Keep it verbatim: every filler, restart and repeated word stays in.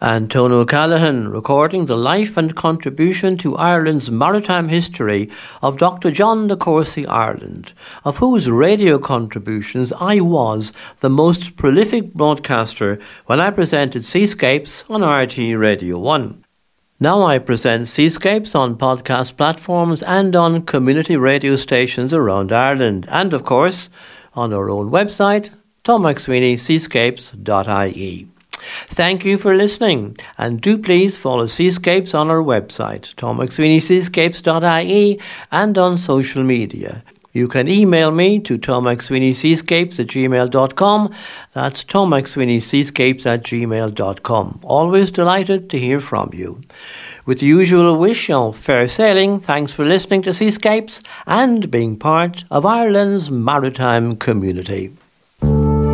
and Tone O'Callaghan recording the life and contribution to Ireland's maritime history of Doctor John de Courcy Ireland, of whose radio contributions I was the most prolific broadcaster when I presented Seascapes on R T Radio one. Now I present Seascapes on podcast platforms and on community radio stations around Ireland, and of course on our own website, tom mcsweeney seascapes dot I E. Thank you for listening, and do please follow Seascapes on our website, tom mcsweeney seascapes dot I E, and on social media. You can email me to tom mcsweeney seascapes at gmail dot com. That's tom mcsweeney seascapes at gmail dot com. Always delighted to hear from you. With the usual wish of fair sailing, thanks for listening to Seascapes and being part of Ireland's maritime community.